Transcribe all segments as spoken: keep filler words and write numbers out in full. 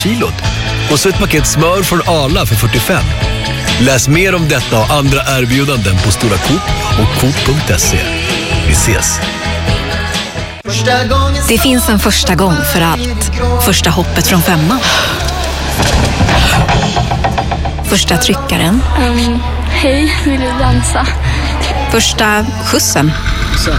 kilot. Och så ett paket smör från Arla för fyrtiofem. Läs mer om detta och andra erbjudanden på Stora Coop och coop punkt se. Vi ses! Det finns en första gång för allt. Första hoppet från femman. Första tryckaren. Um, hej, vill du dansa? Första skjutsen. Så.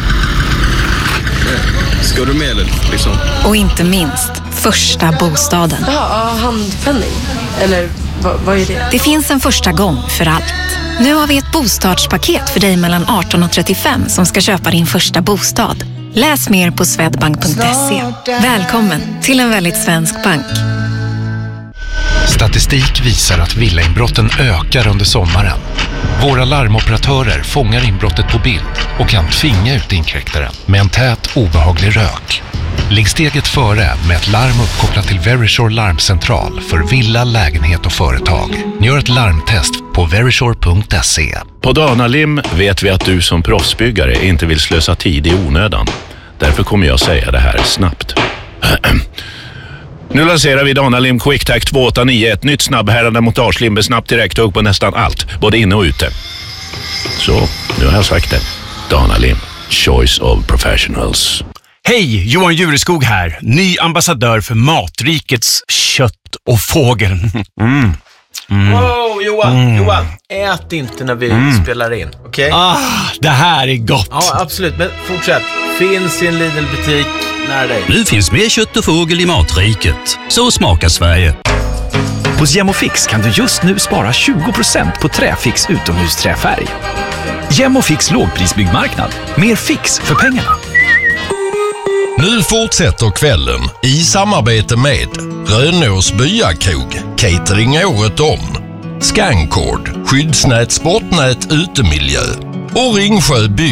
Ska du med eller liksom? Och inte minst, första bostaden. Ja, handpenning. Eller vad, vad är det? Det finns en första gång för allt. Nu har vi ett bostadspaket för dig mellan arton och trettiofem som ska köpa din första bostad. Läs mer på swedbank punkt se. Välkommen till en väldigt svensk bank. Statistik visar att villainbrotten ökar under sommaren. Våra larmoperatörer fångar inbrottet på bild och kan tvinga ut inkräktaren med en tät, obehaglig rök. Ligg steget före med ett larm uppkopplat till Verisure larmcentral för villa, lägenhet och företag. Gör ett larmtest på verisure punkt se. På Danalim vet vi att du som proffsbyggare inte vill slösa tid i onödan. Därför kommer jag säga det här snabbt. Nu lanserar vi Danalim QuickTac två åtta nio, ett nytt snabbhärande montagelim med snabbt direkthugg på nästan allt, både inne och ute. Så, nu har jag sagt det. Danalim, choice of professionals. Hej, Johan Jureskog här. Ny ambassadör för Matrikets kött och fågel. Mm. Mm. Wow, Johan, mm. Johan, ät inte när vi mm. spelar in, okej? Okay? Ah, det här är gott. Ja, absolut, men fortsätt. Finns i en Lidl-butik nära dig. Nu finns mer kött och fågel i Matriket. Så smakar Sverige. Hos Gemofix kan du just nu spara tjugo procent på Träfix utomhusträfärg. Gemofix lågprisbyggmarknad. Mer fix för pengarna. Nu fortsätter kvällen i samarbete med Rönås Byakrog, catering året om, Scancord, skyddsnät, sportnät, utemiljö och Ringsjö by.